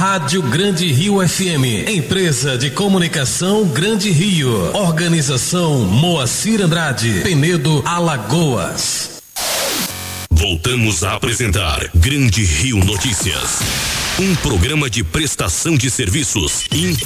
Rádio Grande Rio FM, empresa de comunicação Grande Rio, organização Moacir Andrade, Penedo, Alagoas. Voltamos a apresentar Grande Rio Notícias, um programa de prestação de serviços,